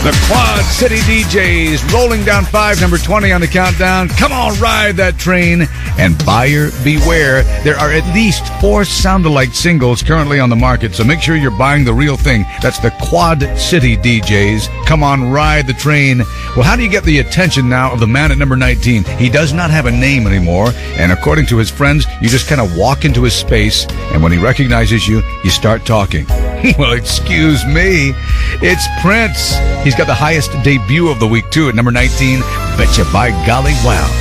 The Quad City DJs rolling down 5, number 20 on the countdown. Come on, ride that train. And buyer beware. There are at least 4 sound-alike singles currently on the market, so make sure you're buying the real thing. That's the Quad City DJs. Come on, ride the train. Well, how do you get the attention now of the man at number 19? He does not have a name anymore, and according to his friends, you just kind of walk into his space, and when he recognizes you, you start talking. Well, excuse me. It's Prince. He's got the highest debut of the week, too, at number 19. Betcha by golly, wow.